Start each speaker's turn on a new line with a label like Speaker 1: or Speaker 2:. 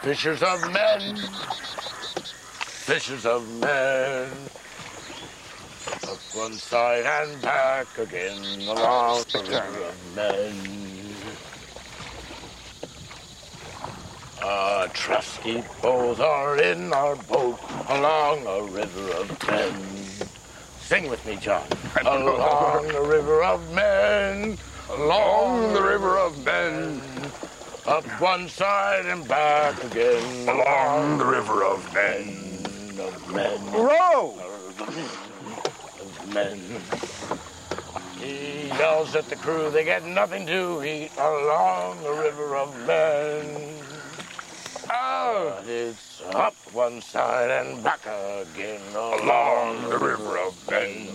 Speaker 1: Fishers of men, fishers of men. Up one side and back again along the river of men. Trusty bows are in our boat along a river of men. Sing with me, John. Along the river of men, along the river of men. Up one side and back again along the river of men. Of men.
Speaker 2: Row!
Speaker 1: Of men. He yells at the crew, they get nothing to eat along the river of men. Oh, it's up one side and back again along the river of men.